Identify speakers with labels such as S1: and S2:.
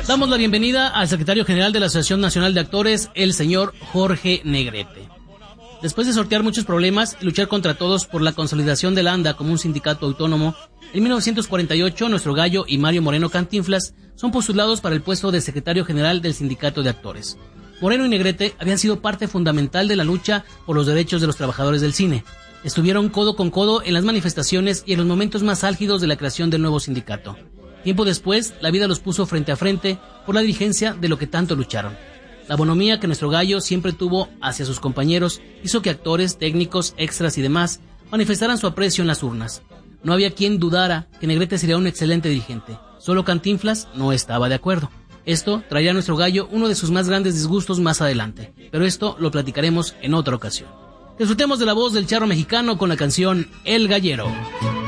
S1: Damos la bienvenida al secretario general de la Asociación Nacional de Actores, el señor Jorge Negrete. Después de sortear muchos problemas y luchar contra todos por la consolidación de la ANDA como un sindicato autónomo, en 1948 nuestro gallo y Mario Moreno Cantinflas son postulados para el puesto de secretario general del sindicato de actores. Moreno y Negrete habían sido parte fundamental de la lucha por los derechos de los trabajadores del cine. Estuvieron codo con codo en las manifestaciones y en los momentos más álgidos de la creación del nuevo sindicato. Tiempo después, la vida los puso frente a frente por la dirigencia de lo que tanto lucharon. La bonomía que nuestro gallo siempre tuvo hacia sus compañeros hizo que actores, técnicos, extras y demás manifestaran su aprecio en las urnas. No había quien dudara que Negrete sería un excelente dirigente. Solo Cantinflas no estaba de acuerdo. Esto traería a nuestro gallo uno de sus más grandes disgustos más adelante, pero esto lo platicaremos en otra ocasión. Disfrutemos de la voz del charro mexicano con la canción El Gallero.